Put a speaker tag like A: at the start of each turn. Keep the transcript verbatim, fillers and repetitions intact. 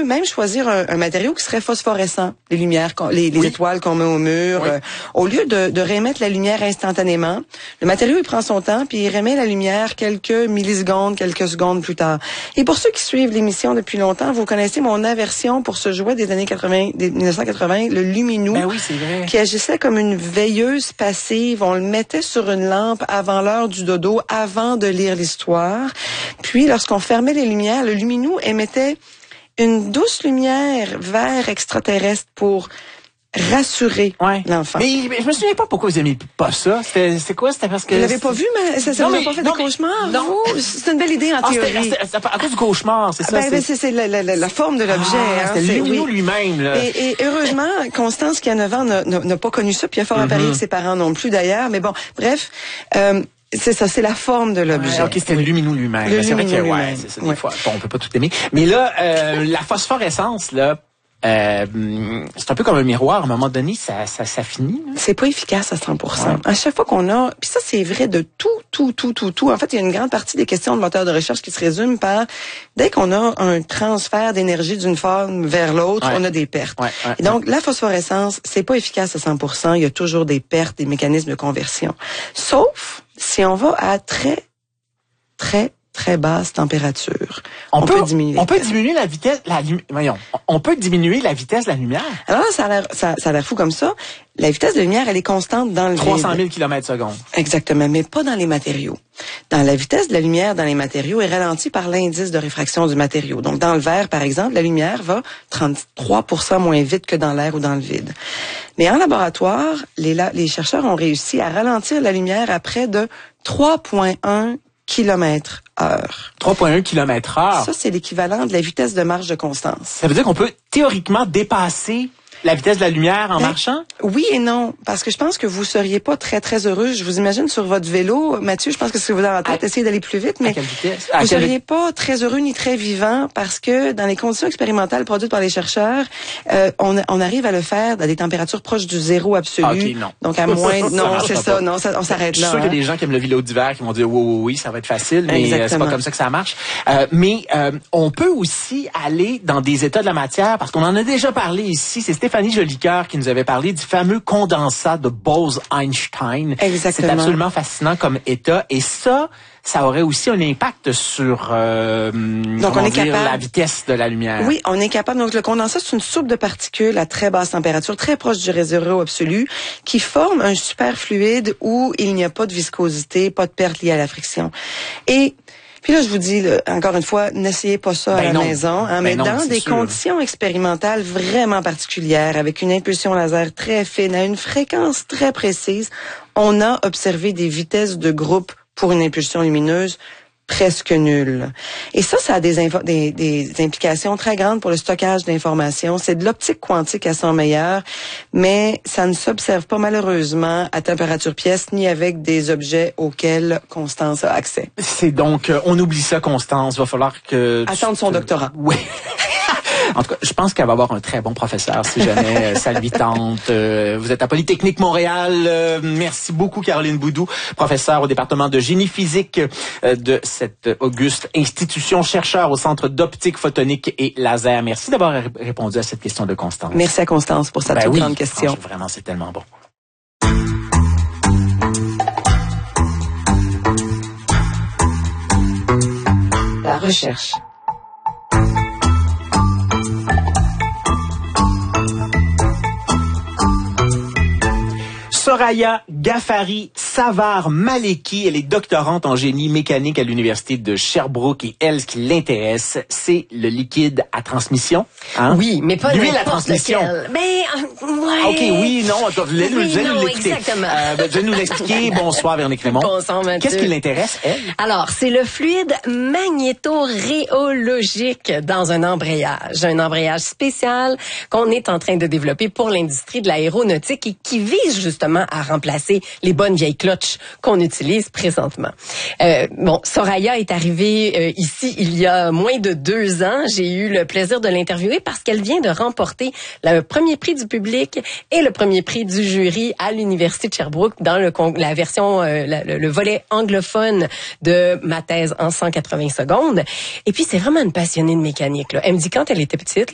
A: peut même choisir un, un matériau qui serait phosphorescent, les lumières, les, les
B: oui.
A: étoiles qu'on met au mur.
B: Oui.
A: Euh, au lieu de, de réémettre la lumière instantanément, le matériau, il prend son temps, puis il réémet la lumière quelques millisecondes, quelques secondes plus tard. Et pour ceux qui suivent l'émission depuis longtemps, vous connaissez mon aversion pour ce jouet des années quatre-vingts, des dix-neuf cent quatre-vingts, le Luminou,
B: ben oui, c'est vrai.
A: qui agissait comme une veilleuse passive. On le mettait sur une lampe avant l'heure du dodo, avant de lire l'histoire. Puis, lorsqu'on fermait les lumières, le Luminou émettait une douce lumière vert extraterrestre pour rassurer
B: ouais.
A: l'enfant.
B: Mais, mais je me souviens pas pourquoi vous aimiez pas ça. C'était, c'était quoi? C'était parce que...
A: Vous l'avez pas vu, mais ça, ça vous a pas fait
B: non,
A: de cauchemar?
B: Non.
A: Vous? C'est une belle idée en
B: ah,
A: théorie.
B: C'était, c'était, c'était à cause du cauchemar, c'est ça?
A: Ben,
B: c'est
A: ben, c'est, c'est la, la, la, la forme de l'objet.
B: Ah,
A: hein,
B: c'était
A: c'est,
B: le Luminou
A: oui.
B: lui-même, là.
A: Et, et heureusement, Constance, qui a neuf ans, n'a, n'a, n'a pas connu ça, puis il a fort à parier que ses parents non plus, d'ailleurs. Mais bon, bref... Euh, c'est ça, c'est la forme de l'objet.
B: Ouais, ok, c'était le Luminou lui-même.
A: Le
B: c'est vrai que,
A: Luminou
B: ouais,
A: lui-même.
B: c'est ça, des
A: ouais.
B: fois, bon, on peut pas tout aimer. Mais là, euh, la phosphorescence, là, euh, c'est un peu comme un miroir. À un moment donné, ça, ça, ça finit. Là.
A: C'est pas efficace à cent pour cent.
B: Ouais.
A: À chaque fois qu'on a, puis ça c'est vrai de tout, tout, tout, tout, tout. En fait, il y a une grande partie des questions de moteur de recherche qui se résument par dès qu'on a un transfert d'énergie d'une forme vers l'autre, ouais. on a des pertes.
B: Ouais, ouais,
A: Et donc, ouais. la phosphorescence, c'est pas efficace à cent pour cent. Il y a toujours des pertes, des mécanismes de conversion. Sauf si on va à très, très très basse température.
B: On, on peut, peut
A: diminuer.
B: On peut diminuer la vitesse, la voyons, on peut diminuer la vitesse de la lumière.
A: Alors là, ça a l'air, ça, ça a l'air fou comme ça. La vitesse de lumière, elle est constante dans le
B: trois cent mille kilomètres secondes.
A: Exactement, mais pas dans les matériaux. Dans la vitesse de la lumière dans les matériaux est ralentie par l'indice de réfraction du matériau. Donc, dans le verre, par exemple, la lumière va trente-trois pour cent moins vite que dans l'air ou dans le vide. Mais en laboratoire, les, les chercheurs ont réussi à ralentir la lumière à près de trois virgule un kilomètres heure.
B: trois virgule un kilomètres heure.
A: Ça, c'est l'équivalent de la vitesse de marche de Constance.
B: Ça veut dire qu'on peut théoriquement dépasser la vitesse de la lumière en ben, marchant?
A: Oui et non, parce que je pense que vous seriez pas très, très heureux. Je vous imagine sur votre vélo. Mathieu, je pense que c'est vous dans la tête, à, essayez d'aller plus vite, mais
B: à quelle vitesse?
A: vous
B: à
A: seriez
B: quelle...
A: pas très heureux ni très vivant parce que dans les conditions expérimentales produites par les chercheurs, euh, on, on arrive à le faire à des températures proches du zéro absolu.
B: Okay, non.
A: Donc à moins, non, c'est ça,
B: pas.
A: non, ça, on s'arrête là.
B: Je suis sûr
A: hein.
B: qu'il y a des gens qui aiment le vélo d'hiver qui vont dire oui, oui, oui, ça va être facile, mais
A: Exactement.
B: c'est pas comme ça que ça marche. Euh, mais euh, on peut aussi aller dans des états de la matière parce qu'on en a déjà parlé ici. C'est Stéphanie Jolicoeur qui nous avait parlé du fameux condensat de Bose-Einstein.
A: Exactement.
B: C'est absolument fascinant comme état. Et ça, ça aurait aussi un impact sur euh,
A: donc on est
B: dire,
A: capable...
B: la vitesse de la lumière.
A: Oui, on est capable. Donc le condensat, c'est une soupe de particules à très basse température, très proche du zéro absolu, qui forme un superfluide où il n'y a pas de viscosité, pas de perte liée à la friction. Et puis là, je vous dis, là, encore une fois, n'essayez pas ça
B: ben
A: à la
B: non.
A: maison, hein,
B: ben
A: mais
B: non,
A: dans des
B: sûr.
A: conditions expérimentales vraiment particulières, avec une impulsion laser très fine, à une fréquence très précise, on a observé des vitesses de groupe pour une impulsion lumineuse presque nulle. Et ça, ça a des, info- des, des implications très grandes pour le stockage d'informations. C'est de l'optique quantique à son meilleur, mais ça ne s'observe pas malheureusement à température pièce ni avec des objets auxquels Constance a accès.
B: C'est donc, euh, on oublie ça, Constance. Va falloir que...
A: Attendre son
B: te...
A: doctorat.
B: Oui. En tout cas, je pense qu'elle va avoir un très bon professeur si jamais ça lui tente. Euh, vous êtes à Polytechnique Montréal. Euh, merci beaucoup, Caroline Boudou, professeure au département de génie physique euh, de cette auguste institution, chercheur au Centre d'optique photonique et laser. Merci d'avoir r- répondu à cette question de Constance.
A: Merci à Constance pour cette
B: ben oui,
A: grande question.
B: Vraiment, c'est tellement bon.
A: La recherche.
B: Soraya Ghaffari Savard-Maleki, elle est doctorante en génie mécanique à l'université de Sherbrooke et elle, ce qui l'intéresse, c'est le liquide à transmission. Hein?
C: Oui, mais pas
B: l'huile à
C: n'importe
B: transmission.
C: lequel. Mais euh, ouais.
B: Ah, ok, oui, non, attends, vous allez nous,
C: Oui,
B: vous allez
C: non,
B: nous l'expliquer.
C: exactement.
B: Euh, vous allez nous l'expliquer. Bonsoir, Véronique Raymond.
C: Bonsoir, Mathieu.
B: Qu'est-ce qui l'intéresse, elle?
C: Alors, c'est le fluide magnétorhéologique dans un embrayage. Un embrayage spécial qu'on est en train de développer pour l'industrie de l'aéronautique et qui vise justement à remplacer les bonnes vieilles cloches qu'on utilise présentement. Euh, bon, Soraya est arrivée euh, ici il y a moins de deux ans. J'ai eu le plaisir de l'interviewer parce qu'elle vient de remporter le premier prix du public et le premier prix du jury à l'Université de Sherbrooke dans le la version, euh, la, le, le volet anglophone de ma thèse en cent quatre-vingts secondes. Et puis, c'est vraiment une passionnée de mécanique, là. Elle me dit quand elle était petite,